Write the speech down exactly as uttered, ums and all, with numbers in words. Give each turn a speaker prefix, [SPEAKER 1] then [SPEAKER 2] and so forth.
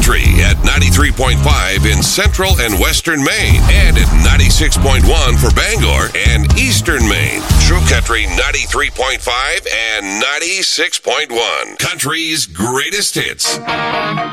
[SPEAKER 1] Country at ninety-three point five in Central and Western Maine, and at ninety-six point one for Bangor and Eastern Maine. True Country ninety-three point five and ninety-six point one. Country's greatest hits.